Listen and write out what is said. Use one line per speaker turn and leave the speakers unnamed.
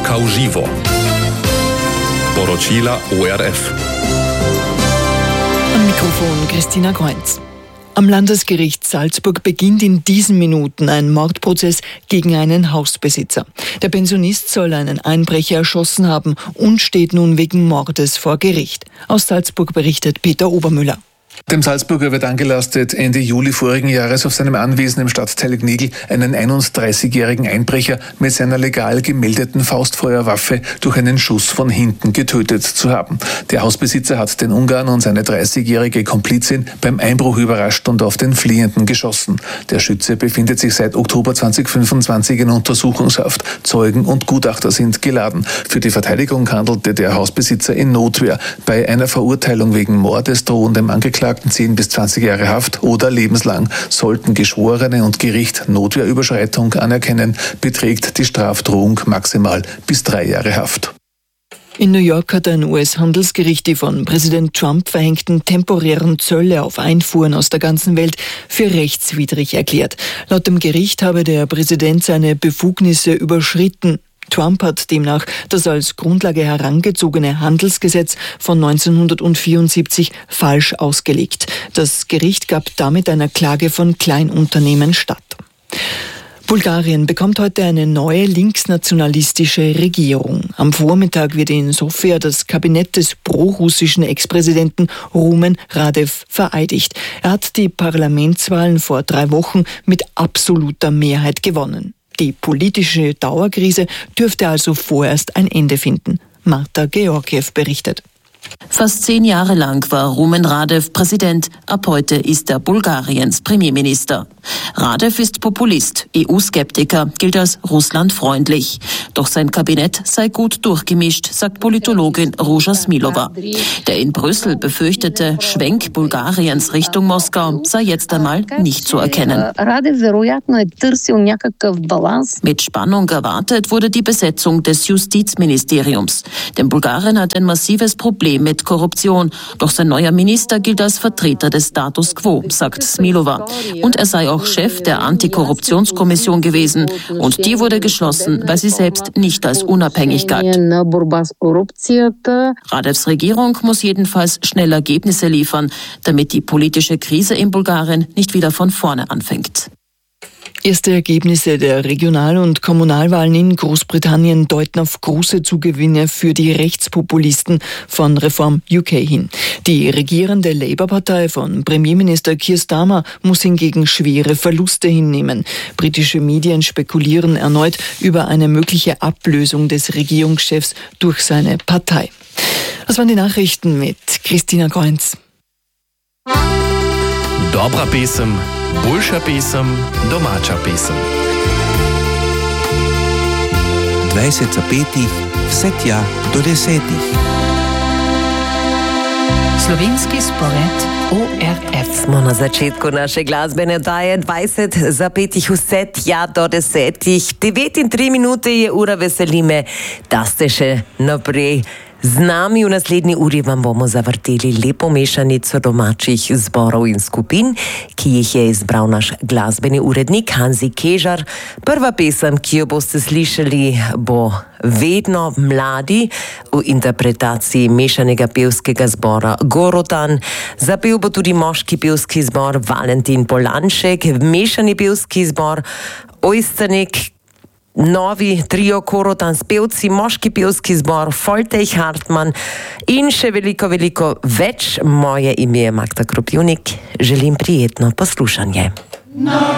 Točka v živo. Poročila ORF.
Am Mikrofon Christina Kreuz. Am Landesgericht Salzburg beginnt in diesen Minuten ein Mordprozess gegen einen Hausbesitzer. Der Pensionist soll einen Einbrecher erschossen haben und steht nun wegen Mordes vor Gericht. Aus Salzburg berichtet Peter Obermüller.
Dem Salzburger wird angelastet, Ende Juli vorigen Jahres auf seinem Anwesen im Stadtteil Gnigl einen 31-jährigen Einbrecher mit seiner legal gemeldeten Faustfeuerwaffe durch einen Schuss von hinten getötet zu haben. Der Hausbesitzer hat den Ungarn und seine 30-jährige Komplizin beim Einbruch überrascht und auf den Fliehenden geschossen. Der Schütze befindet sich seit Oktober 2025 in Untersuchungshaft. Zeugen und Gutachter sind geladen. Für die Verteidigung handelte der Hausbesitzer in Notwehr. Bei einer Verurteilung wegen Mordes drohen dem Angeklagten 10 bis 20 Jahre Haft oder lebenslang. Sollten Geschworene und Gericht Notwehrüberschreitung anerkennen, beträgt die Strafdrohung maximal bis 3 Jahre Haft.
In New York hat ein US-Handelsgericht die von Präsident Trump verhängten temporären Zölle auf Einfuhren aus der ganzen Welt für rechtswidrig erklärt. Laut dem Gericht habe der Präsident seine Befugnisse überschritten. Trump hat demnach das als Grundlage herangezogene Handelsgesetz von 1974 falsch ausgelegt. Das Gericht gab damit einer Klage von Kleinunternehmen statt. Bulgarien bekommt heute eine neue linksnationalistische Regierung. Am Vormittag wird in Sofia das Kabinett des prorussischen Ex-Präsidenten Rumen Radev vereidigt. Er hat die Parlamentswahlen vor 3 Wochen mit absoluter Mehrheit gewonnen. Die politische Dauerkrise dürfte also vorerst ein Ende finden. Marta Georgiev berichtet.
Fast 10 Jahre lang war Rumen Radev Präsident. Ab heute ist er Bulgariens Premierminister. Radev ist Populist, EU-Skeptiker, gilt als russlandfreundlich. Doch sein Kabinett sei gut durchgemischt, sagt Politologin Ruža Smilova. Der in Brüssel befürchtete Schwenk Bulgariens Richtung Moskau sei jetzt einmal nicht zu erkennen. Mit Spannung erwartet wurde die Besetzung des Justizministeriums. Denn Bulgarien hat ein massives Problem mit Korruption. Doch sein neuer Minister gilt als Vertreter des Status quo, sagt Smilova. Und er sei auch Chef der Antikorruptionskommission gewesen. Und die wurde geschlossen, weil sie selbst nicht als unabhängig galt. Radevs Regierung muss jedenfalls schnell Ergebnisse liefern, damit die politische Krise in Bulgarien nicht wieder von vorne anfängt.
Erste Ergebnisse der Regional- und Kommunalwahlen in Großbritannien deuten auf große Zugewinne für die Rechtspopulisten von Reform UK hin. Die regierende Labour-Partei von Premierminister Keir Starmer muss hingegen schwere Verluste hinnehmen. Britische Medien spekulieren erneut über eine mögliche Ablösung des Regierungschefs durch seine Partei. Das waren die Nachrichten mit Christina Kreuz.
Dobra pesem, boljša pesem, domača pesem.
25 vse tja do 10.
Slovenski spored ORF.
Smo na začetku naše glasbene oddaje 20 za 5 vse tja do 10. 9 minute je ura, veseli me, da ste še naprej z nami. V naslednji uri vam bomo zavrteli lepo mešanico domačih zborov in skupin, ki jih je izbral naš glasbeni urednik Hanzi Kežar. Prva pesem, ki jo boste slišali, bo Vedno mladi v interpretaciji mešanega pevskega zbora Gorotan. Zapel bo tudi moški pevski zbor Valentin Polanšek, mešani pevski zbor Ojsternik, novi trio Gorotan s pevci, moški pevski zbor Foltej Hartmann in še veliko, veliko več. Moje ime je Magda Kropivnik. Želim prijetno poslušanje.